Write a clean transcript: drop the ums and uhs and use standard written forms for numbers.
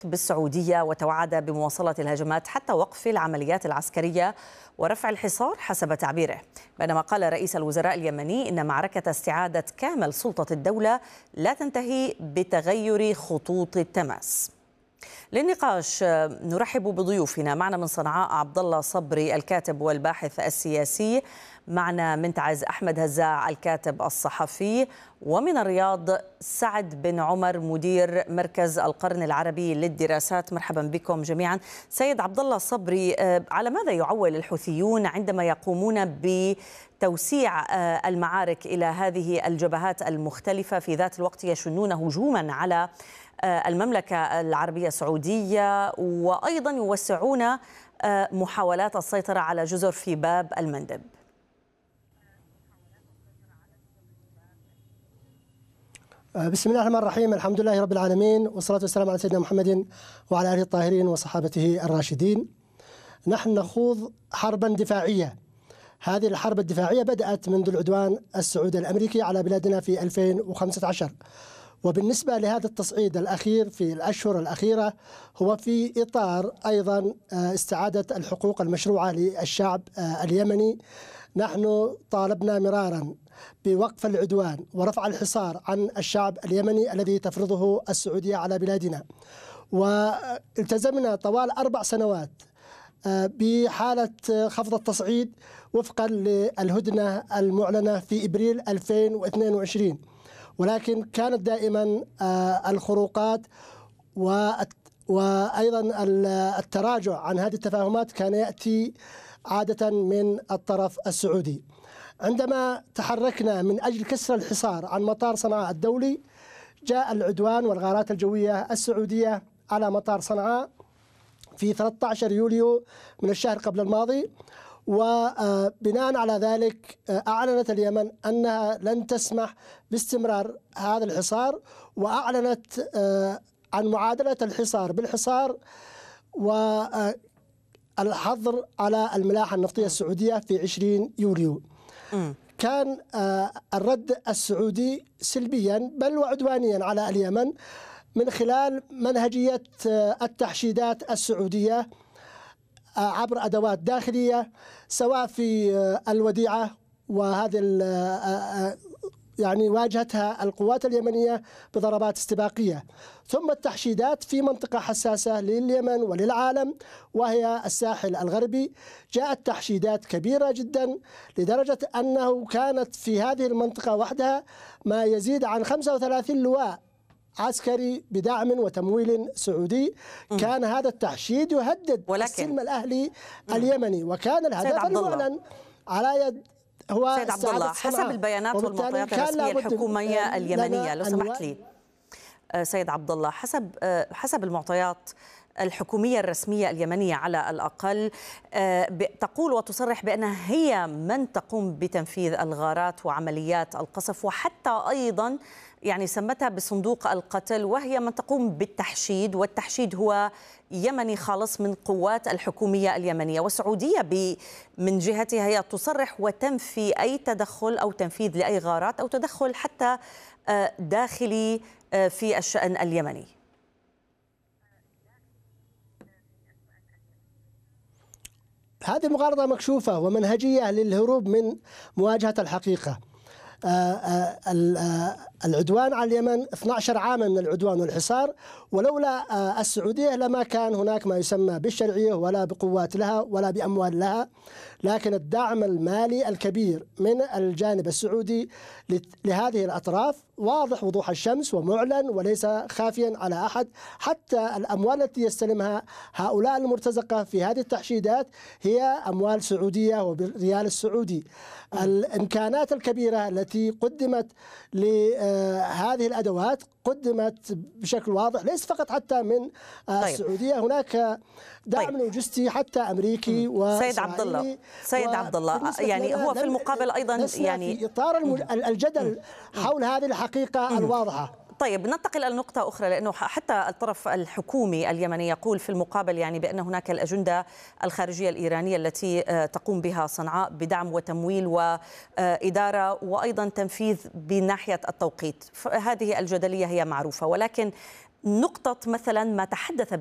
بالسعودية وتوعد بمواصلة الهجمات حتى وقف العمليات العسكرية ورفع الحصار حسب تعبيره، بينما قال رئيس الوزراء اليمني إن معركة استعادة كامل سلطة الدولة لا تنتهي بتغير خطوط التماس. للنقاش نرحب بضيوفنا. معنا من صنعاء عبد الله صبري الكاتب والباحث السياسي، معنا من تعز أحمد هزاع الكاتب الصحفي، ومن الرياض سعد بن عمر مدير مركز القرن العربي للدراسات. مرحبا بكم جميعا. سيد عبد الله صبري، على ماذا يعول الحوثيون عندما يقومون بتوسيع المعارك إلى هذه الجبهات المختلفة، في ذات الوقت يشنون هجوما على المملكة العربية السعودية وأيضا يوسعون محاولات السيطرة على جزر في باب المندب؟ بسم الله الرحمن الرحيم. الحمد لله رب العالمين، والصلاة والسلام على سيدنا محمد وعلى آله الطاهرين وصحابته الراشدين. نحن نخوض حربا دفاعية. هذه الحرب الدفاعية بدأت منذ العدوان السعودي الأمريكي على بلادنا في 2015، وبالنسبة لهذا التصعيد الأخير في الأشهر الأخيرة هو في إطار أيضا استعادة الحقوق المشروعة للشعب اليمني. نحن طالبنا مرارا بوقف العدوان ورفع الحصار عن الشعب اليمني الذي تفرضه السعودية على بلادنا، والتزمنا طوال 4 سنوات بحالة خفض التصعيد وفقا للهدنة المعلنة في إبريل 2022، ولكن كانت دائما الخروقات وأيضا التراجع عن هذه التفاهمات كان يأتي عادة من الطرف السعودي. عندما تحركنا من أجل كسر الحصار عن مطار صنعاء الدولي، جاء العدوان والغارات الجوية السعودية على مطار صنعاء في 13 يوليو من الشهر قبل الماضي، وبناء على ذلك أعلنت اليمن أنها لن تسمح باستمرار هذا الحصار، وأعلنت عن معادلة الحصار بالحصار والحظر على الملاحة النفطية السعودية في 20 يوليو. كان الرد السعودي سلبيا بل وعدوانيا على اليمن من خلال منهجية التحشيدات السعودية عبر أدوات داخلية، سواء في الوديعة، وهذه يعني واجهتها القوات اليمنية بضربات استباقية، ثم التحشيدات في منطقة حساسة لليمن وللعالم وهي الساحل الغربي. جاءت تحشيدات كبيرة جدا لدرجة أنه كانت في هذه المنطقة وحدها ما يزيد عن 35 لواء عسكري بدعم وتمويل سعودي. كان هذا التحشيد يهدد السلم الأهلي اليمني، وكان الهدف المعلن على يد هو سيد عبد الله حسب البيانات والمعطيات الرسمية الحكومية اليمنية. لو سمحت لي سيد عبد الله، حسب المعطيات الحكومية الرسمية اليمنية على الأقل تقول وتصرح بأنها هي من تقوم بتنفيذ الغارات وعمليات القصف، وحتى أيضا يعني سمتها بصندوق القتل، وهي من تقوم بالتحشيد، والتحشيد هو يمني خالص من قوات الحكومية اليمنية. والسعودية من جهتها هي تصرح وتنفي أي تدخل أو تنفيذ لأي غارات أو تدخل حتى داخلي في الشأن اليمني. هذه معارضة مكشوفة ومنهجية للهروب من مواجهة الحقيقة. العدوان على اليمن 12 عاما من العدوان والحصار، ولولا السعودية لما كان هناك ما يسمى بالشرعية ولا بقوات لها ولا بأموال لها، لكن الدعم المالي الكبير من الجانب السعودي لهذه الأطراف واضح وضوح الشمس ومعلن وليس خافيا على أحد. حتى الأموال التي يستلمها هؤلاء المرتزقة في هذه التحشيدات هي أموال سعودية وبالريال السعودي. الإمكانات الكبيرة التي قدمت لهذه الأدوات قدمت بشكل واضح، ليس فقط حتى من السعودية، هناك دعم لوجستي حتى أمريكي وإسرائيلي. سيد عبد الله، يعني هو في المقابل أيضا يعني في إطار الجدل حول هذه الحقيقة الواضحة. طيب ننتقل إلى نقطة أخرى، لأنه حتى الطرف الحكومي اليمني يقول في المقابل يعني بأن هناك الأجندة الخارجية الإيرانية التي تقوم بها صنعاء بدعم وتمويل وإدارة وأيضا تنفيذ بناحية التوقيت. هذه الجدلية هي معروفة، ولكن نقطة مثلا ما تحدث